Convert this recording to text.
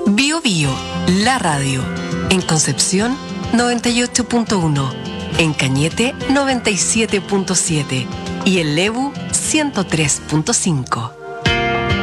Bio Bio, la radio. En Concepción, 98.1. En Cañete, 97.7. Y en Lebu, 103.5.